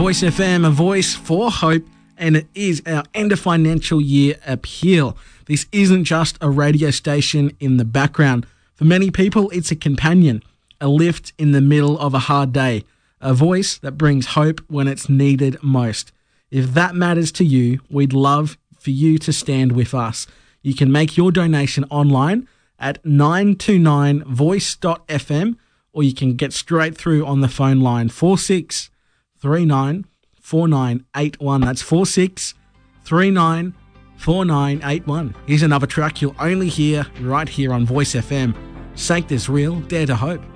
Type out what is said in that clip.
Voice FM, a voice for hope, and it is our end of financial year appeal. This isn't just a radio station in the background. For many people, it's a companion, a lift in the middle of a hard day, a voice that brings hope when it's needed most. If that matters to you, we'd love for you to stand with us. You can make your donation online at 929voice.fm, or you can get straight through on the phone line 46394981. That's 46394981. Here's another track you'll only hear right here on Voice FM. Sanctus Real, Dare to Hope.